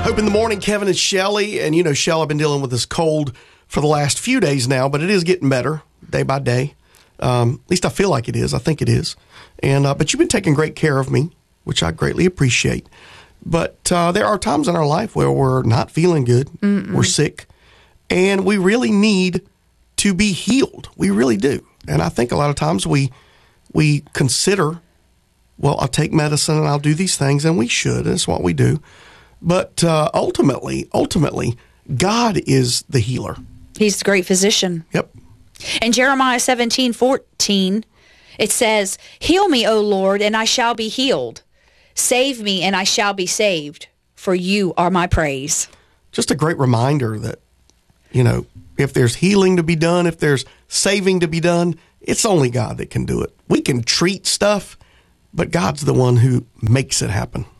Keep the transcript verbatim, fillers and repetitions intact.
Hope in the morning, Kevin and Shelly. And you know, Shelly, I've been dealing with this cold for the last few days now, but it is getting better day by day. Um, at least I feel like it is. I think it is. And uh, but you've been taking great care of me, which I greatly appreciate. But uh, there are times in our life where we're not feeling good. Mm-mm. We're sick. And we really need to be healed. We really do. And I think a lot of times we we consider, well, I'll take medicine and I'll do these things, and we should. That's what we do. But uh, ultimately, ultimately, God is the healer. He's the great physician. Yep. In Jeremiah seventeen fourteen, it says, "Heal me, O Lord, and I shall be healed. Save me, and I shall be saved, for you are my praise." Just a great reminder that, you know, if there's healing to be done, if there's saving to be done, it's only God that can do it. We can treat stuff, but God's the one who makes it happen.